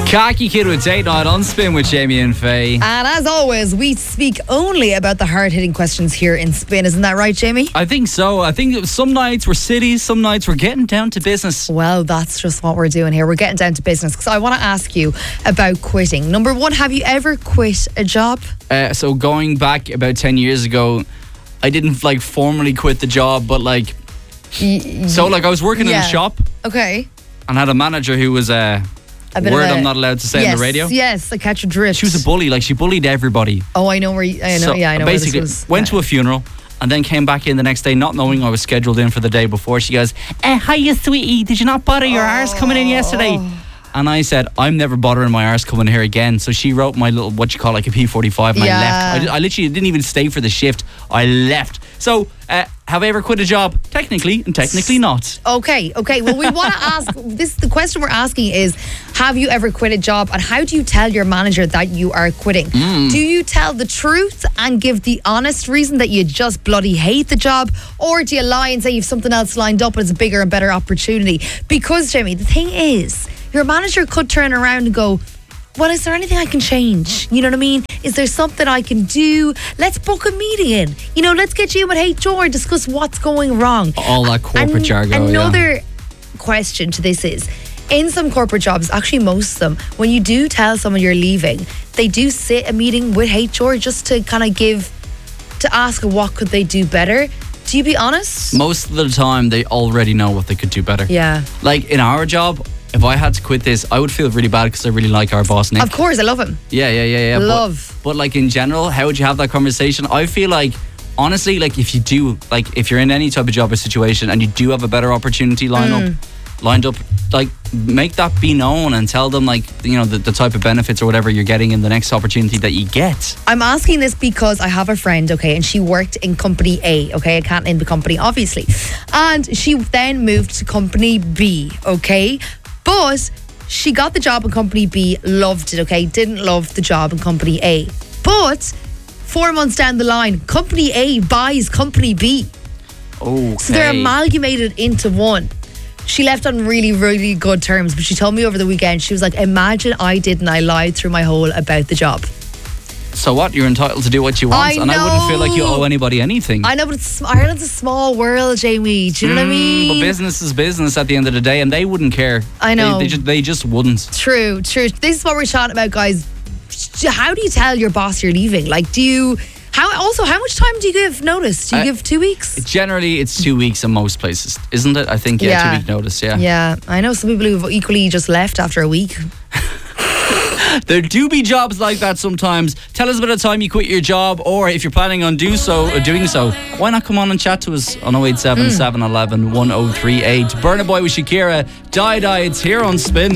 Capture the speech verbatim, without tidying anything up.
Khaki Kid with Date Night on Spin with Jamie and Faye. And as always, we speak only about the hard-hitting questions here in Spin. Isn't that right, Jamie? I think so. I think some nights we're cities, some nights we're getting down to business. Well, that's just what we're doing here. We're getting down to business because I want to ask you about quitting. Number one, have you ever quit a job? Uh, so going back about ten years ago, I didn't like formally quit the job, but like, Y- so like I was working yeah. in a shop Okay. and had a manager who was uh, A bit word of a, I'm not allowed to say yes, on the radio. Yes, I catch a drift. She was a bully. Like she bullied everybody. Oh, I know where you, I know, So yeah, I know basically where this was. went yeah. to a funeral and then came back in the next day not knowing I was scheduled in for the day before. She goes, eh, hiya sweetie, did you not bother your Oh. arse coming in yesterday? And I said, I'm never bothering my arse coming here again. So she wrote my little, what you call like a P forty-five, and Yeah. I left. I, di- I literally didn't even stay for the shift. I left. So uh, have I ever quit a job? Technically and technically not. Okay, okay. Well, we want to ask, this, the question we're asking is, have you ever quit a job, and how do you tell your manager that you are quitting? Mm. Do you tell the truth and give the honest reason that you just bloody hate the job, or do you lie and say you've something else lined up and it's a bigger and better opportunity? Because, Jamie, the thing is, your manager could turn around and go, well, is there anything I can change? You know what I mean? Is there something I can do? Let's book a meeting in. You know, let's get you in with H R, discuss what's going wrong. All that corporate And jargon. Another yeah. question to this is, in some corporate jobs, actually most of them, when you do tell someone you're leaving, they do sit a meeting with H R just to kind of give, to ask what could they do better. Do you be honest? Most of the time, they already know what they could do better. Yeah. Like in our job, if I had to quit this, I would feel really bad because I really like our boss, Nick. Of course, I love him. Yeah, yeah, yeah, yeah. Love. But, but like in general, how would you have that conversation? I feel like, honestly, like if you do, like if you're in any type of job or situation and you do have a better opportunity lined Mm. up, lined up, like make that be known and tell them like, you know, the, the type of benefits or whatever you're getting in the next opportunity that you get. I'm asking this because I have a friend, okay, and she worked in company A, okay, I can't name the company, obviously. And she then moved to company B, okay, but she got the job in company B, loved it, okay, didn't love the job in company A. But four months down the line, company A buys company B. Okay. So they're amalgamated into one. She left on really, really good terms, but she told me over the weekend, she was like, imagine I did and I lied through my hole about the job. So what? You're entitled to do what you want, I and I wouldn't feel like you know. owe anybody anything. I know, but it's, Ireland's a small world, Jamie. Do you know what I mean? But business is business at the end of the day, and they wouldn't care. I know. They, they, just, they just wouldn't. True, true. This is what we're chatting about, guys. How do you tell your boss you're leaving? Like, do you... How Also, how much time do you give notice? Do you Uh, give two weeks? Generally, it's two weeks in most places, isn't it? I think, yeah, Yeah. two week notice, yeah. Yeah, I know some people who've equally just left after a week. There do be jobs like that sometimes. Tell us about the time you quit your job, or if you're planning on do so or doing so, why not come on and chat to us on oh eight seven, seven one one, one oh three eight. Burna Boy with Shakira, Die Die, it's here on Spin.